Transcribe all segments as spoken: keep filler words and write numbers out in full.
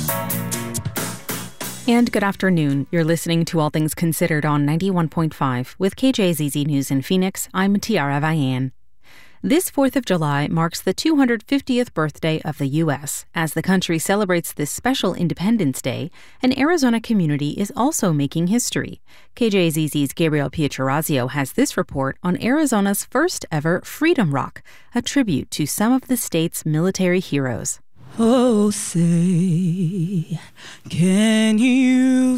And good afternoon. You're listening to All Things Considered on ninety-one point five. With K J Z Z News in Phoenix, I'm Tiara Vian. This fourth of July marks the two hundred fiftieth birthday of the U S As the country celebrates this special Independence Day, an Arizona community is also making history. K J Z Z's Gabriel Pietrorazio has this report on Arizona's first ever Freedom Rock, a tribute to some of the state's military heroes. Oh, say, can you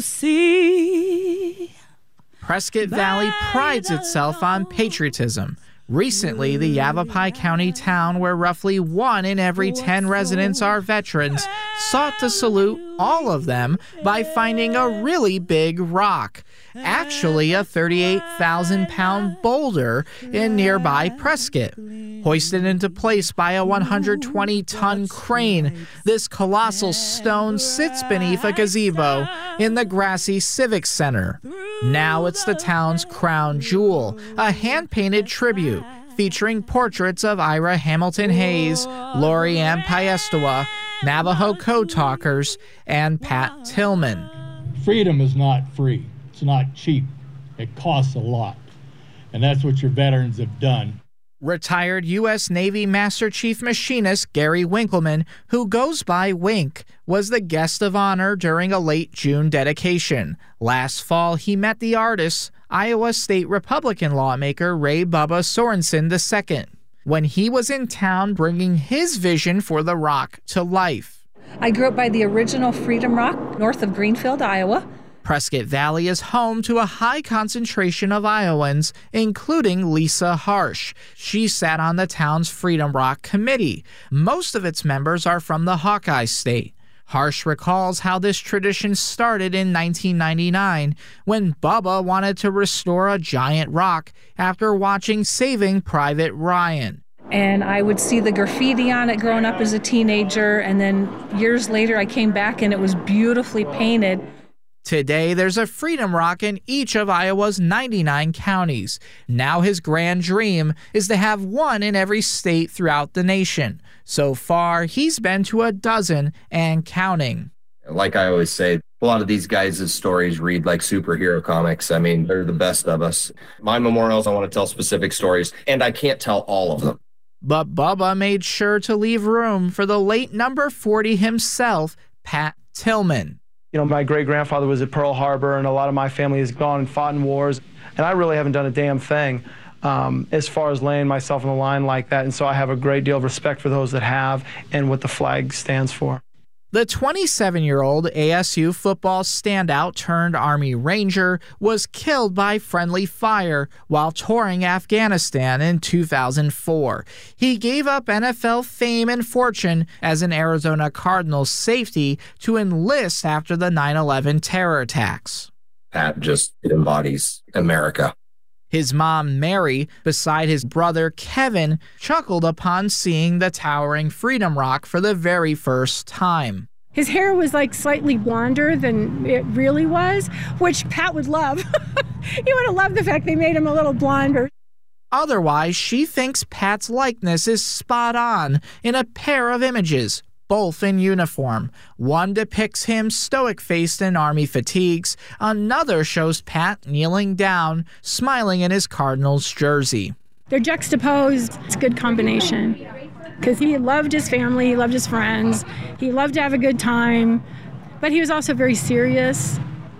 see? Prescott Valley prides itself on patriotism. Recently, the Yavapai County town, where roughly one in every ten residents are veterans, sought to salute all of them by finding a really big rock, actually a thirty-eight thousand pound boulder in nearby Prescott. Hoisted into place by a one hundred twenty ton crane, this colossal stone sits beneath a gazebo in the grassy Civic Center. Now it's the town's crown jewel, a hand-painted tribute featuring portraits of Ira Hamilton Hayes, Lori Ann Piestewa, Navajo Code Talkers, and Pat Tillman. Freedom is not free. It's not cheap. It costs a lot. And that's what your veterans have done. Retired U S Navy Master Chief Machinist Gary Winkleman, who goes by Wink, was the guest of honor during a late June dedication. Last fall, he met the artist, Iowa State Republican lawmaker Ray Bubba Sorensen the Second, when he was in town bringing his vision for the rock to life. I grew up by the original Freedom Rock north of Greenfield, Iowa. Prescott Valley is home to a high concentration of Iowans, including Lisa Harsh. She sat on the town's Freedom Rock committee. Most of its members are from the Hawkeye State. Harsh recalls how this tradition started in nineteen ninety-nine, when Bubba wanted to restore a giant rock after watching Saving Private Ryan. And I would see the graffiti on it growing up as a teenager, and then years later I came back and it was beautifully painted. Today, there's a Freedom Rock in each of Iowa's ninety-nine counties. Now his grand dream is to have one in every state throughout the nation. So far, he's been to a dozen and counting. Like I always say, a lot of these guys' stories read like superhero comics. I mean, they're the best of us. My memorials, I want to tell specific stories, and I can't tell all of them. But Bubba made sure to leave room for the late number forty himself, Pat Tillman. You know, my great-grandfather was at Pearl Harbor, and a lot of my family has gone and fought in wars, and I really haven't done a damn thing um, as far as laying myself on the line like that, and so I have a great deal of respect for those that have and what the flag stands for. The twenty-seven-year-old A S U football standout turned Army Ranger was killed by friendly fire while touring Afghanistan in two thousand four. He gave up N F L fame and fortune as an Arizona Cardinals safety to enlist after the nine eleven terror attacks. Pat just embodies America. His mom, Mary, beside his brother, Kevin, chuckled upon seeing the towering Freedom Rock for the very first time. His hair was like slightly blonder than it really was, which Pat would love. He would have loved the fact they made him a little blonder. Otherwise, she thinks Pat's likeness is spot on in a pair of images, both in uniform. One depicts him stoic-faced in Army fatigues. Another shows Pat kneeling down, smiling in his Cardinals jersey. They're juxtaposed. It's a good combination because he loved his family, he loved his friends, he loved to have a good time, but he was also very serious,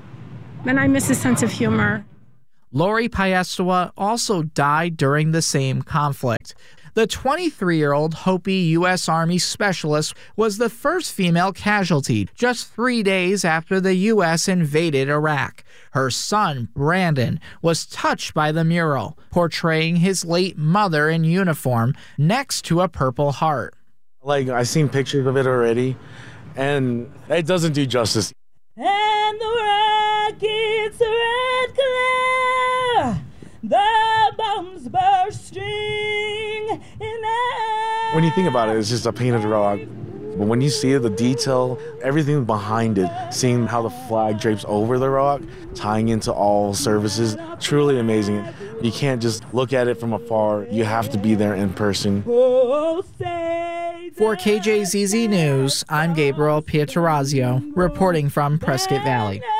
and I miss his sense of humor. Lori Piestewa also died during the same conflict. The twenty-three-year-old Hopi U S Army specialist was the first female casualty just three days after the U S invaded Iraq. Her son, Brandon, was touched by the mural, portraying his late mother in uniform next to a Purple Heart. Like, I've seen pictures of it already, and it doesn't do justice. And the rockets red glare, the bombs bursting in air. When you think about it, it's just a painted rock. But when you see the detail, everything behind it, seeing how the flag drapes over the rock, tying into all services, truly amazing. You can't just look at it from afar. You have to be there in person. Oh, say For K J Z Z News, I'm Gabriel Pietrorazio, reporting from Prescott Valley.